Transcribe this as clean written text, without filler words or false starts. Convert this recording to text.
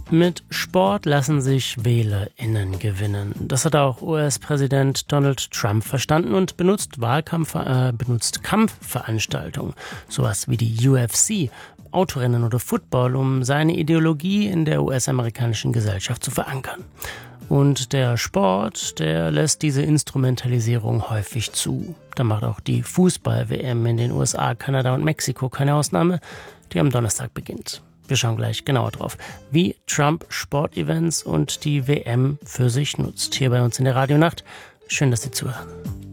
Mit Sport lassen sich WählerInnen gewinnen. Das hat auch US-Präsident Donald Trump verstanden und benutzt Kampfveranstaltungen, sowas wie die UFC, Autorennen oder Football, um seine Ideologie in der US-amerikanischen Gesellschaft zu verankern. Und der Sport, der lässt diese Instrumentalisierung häufig zu. Da macht auch die Fußball-WM in den USA, Kanada und Mexiko keine Ausnahme, die am Donnerstag beginnt. Wir schauen gleich genauer drauf, wie Trump Sportevents und die WM für sich nutzt. Hier bei uns in der Radionacht. Schön, dass Sie zuhören.